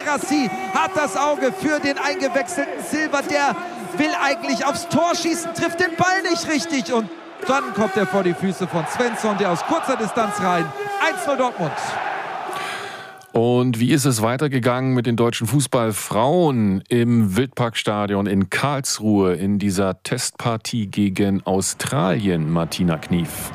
Guirassy hat das Auge für den eingewechselten Silva. Der will eigentlich aufs Tor schießen, trifft den Ball nicht richtig. Und dann kommt er vor die Füße von Svensson, der aus kurzer Distanz rein. 1-0 Dortmund. Und wie ist es weitergegangen mit den deutschen Fußballfrauen im Wildparkstadion in Karlsruhe in dieser Testpartie gegen Australien, Martina Knief?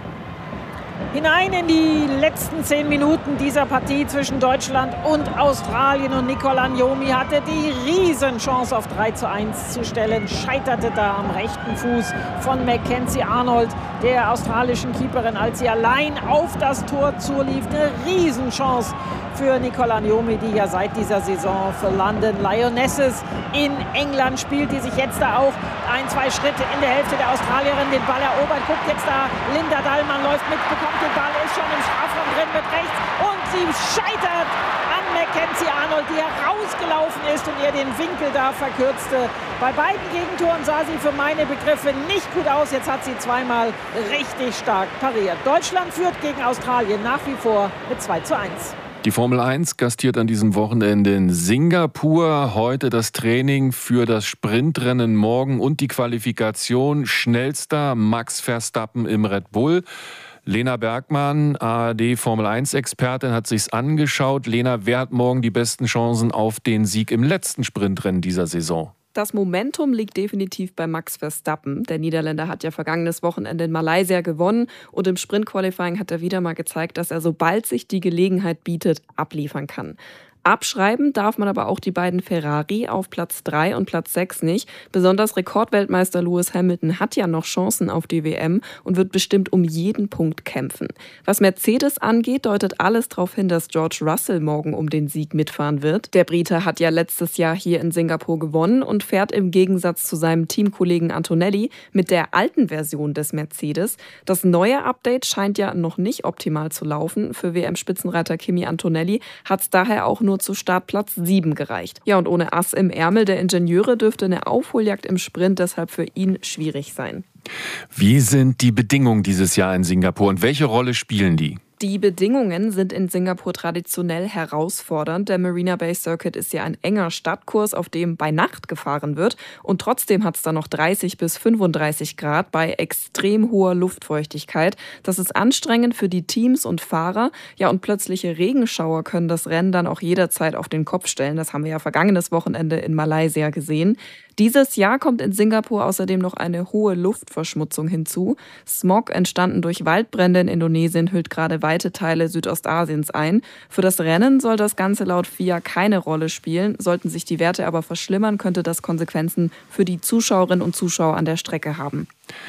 Hinein in die letzten 10 Minuten dieser Partie zwischen Deutschland und Australien. Und Nicole Agnomi hatte die Riesenchance auf 3:1 zu stellen. Scheiterte da am rechten Fuß von Mackenzie Arnold, der australischen Keeperin, als sie allein auf das Tor zulief. Eine Riesenchance für Nicole Agnomi, die ja seit dieser Saison für London Lionesses in England spielt, die sich jetzt da auch 1-2 Schritte in der Hälfte der Australierin den Ball erobert. Guckt jetzt da, Linda Dallmann läuft mit, bekommt den Ball, ist schon im Strafraum drin mit rechts und sie scheitert an Mackenzie Arnold, die herausgelaufen ist und ihr den Winkel da verkürzte. Bei beiden Gegentoren sah sie für meine Begriffe nicht gut aus. Jetzt hat sie zweimal richtig stark pariert. Deutschland führt gegen Australien nach wie vor mit 2:1. Die Formel 1 gastiert an diesem Wochenende in Singapur. Heute das Training für das Sprintrennen morgen und die Qualifikation. Schnellster Max Verstappen im Red Bull. Lena Bergmann, ARD Formel 1-Expertin, hat sich's angeschaut. Lena, wer hat morgen die besten Chancen auf den Sieg im letzten Sprintrennen dieser Saison? Das Momentum liegt definitiv bei Max Verstappen. Der Niederländer hat ja vergangenes Wochenende in Malaysia gewonnen und im Sprint-Qualifying hat er wieder mal gezeigt, dass er, sobald sich die Gelegenheit bietet, abliefern kann. Abschreiben darf man aber auch die beiden Ferrari auf Platz 3 und Platz 6 nicht. Besonders Rekordweltmeister Lewis Hamilton hat ja noch Chancen auf die WM und wird bestimmt um jeden Punkt kämpfen. Was Mercedes angeht, deutet alles darauf hin, dass George Russell morgen um den Sieg mitfahren wird. Der Brite hat ja letztes Jahr hier in Singapur gewonnen und fährt im Gegensatz zu seinem Teamkollegen Antonelli mit der alten Version des Mercedes. Das neue Update scheint ja noch nicht optimal zu laufen. Für WM-Spitzenreiter Kimi Antonelli hat es daher auch nur zu Startplatz 7 gereicht. Ja, und ohne Ass im Ärmel der Ingenieure dürfte eine Aufholjagd im Sprint deshalb für ihn schwierig sein. Wie sind die Bedingungen dieses Jahr in Singapur und welche Rolle spielen die? Die Bedingungen sind in Singapur traditionell herausfordernd. Der Marina Bay Circuit ist ja ein enger Stadtkurs, auf dem bei Nacht gefahren wird. Und trotzdem hat es da noch 30 bis 35 Grad bei extrem hoher Luftfeuchtigkeit. Das ist anstrengend für die Teams und Fahrer. Ja, und plötzliche Regenschauer können das Rennen dann auch jederzeit auf den Kopf stellen. Das haben wir ja vergangenes Wochenende in Malaysia gesehen. Dieses Jahr kommt in Singapur außerdem noch eine hohe Luftverschmutzung hinzu. Smog, entstanden durch Waldbrände in Indonesien, hüllt gerade weite Teile Südostasiens ein. Für das Rennen soll das Ganze laut FIA keine Rolle spielen. Sollten sich die Werte aber verschlimmern, könnte das Konsequenzen für die Zuschauerinnen und Zuschauer an der Strecke haben.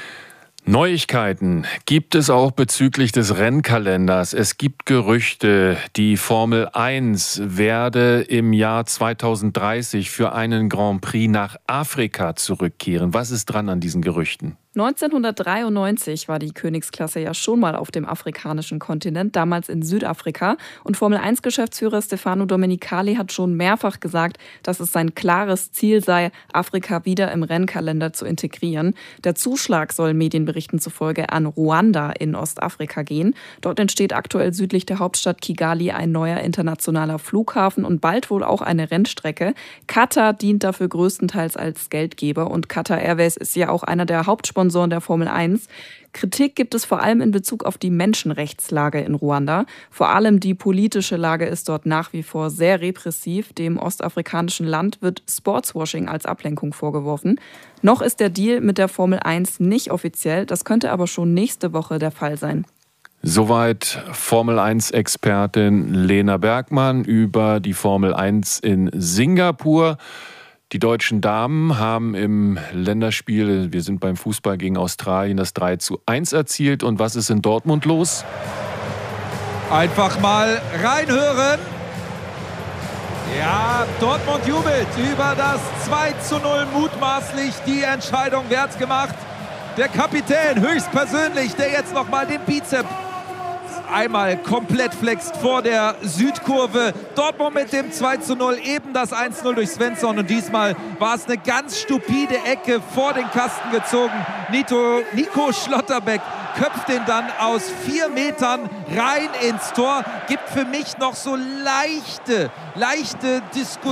Neuigkeiten gibt es auch bezüglich des Rennkalenders. Es gibt Gerüchte, die Formel 1 werde im Jahr 2030 für einen Grand Prix nach Afrika zurückkehren. Was ist dran an diesen Gerüchten? 1993 war die Königsklasse ja schon mal auf dem afrikanischen Kontinent, damals in Südafrika. Und Formel-1-Geschäftsführer Stefano Domenicali hat schon mehrfach gesagt, dass es sein klares Ziel sei, Afrika wieder im Rennkalender zu integrieren. Der Zuschlag soll Medienberichten zufolge an Ruanda in Ostafrika gehen. Dort entsteht aktuell südlich der Hauptstadt Kigali ein neuer internationaler Flughafen und bald wohl auch eine Rennstrecke. Qatar dient dafür größtenteils als Geldgeber und Qatar Airways ist ja auch einer der Hauptsponsoren der Formel 1. Kritik gibt es vor allem in Bezug auf die Menschenrechtslage in Ruanda. Vor allem die politische Lage ist dort nach wie vor sehr repressiv. Dem ostafrikanischen Land wird Sportswashing als Ablenkung vorgeworfen. Noch ist der Deal mit der Formel 1 nicht offiziell. Das könnte aber schon nächste Woche der Fall sein. Soweit Formel 1-Expertin Lena Bergmann über die Formel 1 in Singapur. Die deutschen Damen haben im Länderspiel, wir sind beim Fußball gegen Australien, das 3:1 erzielt. Und was ist in Dortmund los? Einfach mal reinhören. Ja, Dortmund jubelt über das 2:0, mutmaßlich die Entscheidung wert gemacht. Der Kapitän höchstpersönlich, der jetzt nochmal den Bizeps einmal komplett flext vor der Südkurve. Dortmund mit dem 2:0, eben das 1:0 durch Svensson. Und diesmal war es eine ganz stupide Ecke vor den Kasten gezogen. Nico Schlotterbeck köpft den dann aus 4 Metern rein ins Tor. Gibt für mich noch so leichte Diskussion